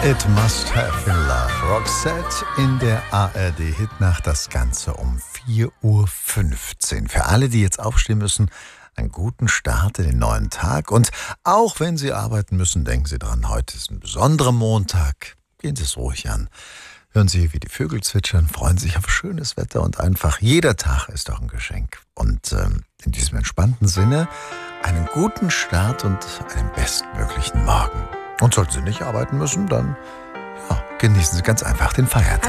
It Must Have Been Love. Roxette in der ARD-Hitnacht, das Ganze um 4:15 Uhr. Für alle, die jetzt aufstehen müssen, einen guten Start in den neuen Tag. Und auch wenn Sie arbeiten müssen, denken Sie dran, heute ist ein besonderer Montag. Gehen Sie es ruhig an. Hören Sie, wie die Vögel zwitschern, freuen sich auf schönes Wetter und einfach jeder Tag ist doch ein Geschenk. Und in diesem entspannten Sinne einen guten Start und einen bestmöglichen Morgen. Und sollten Sie nicht arbeiten müssen, dann genießen Sie ganz einfach den Feiertag.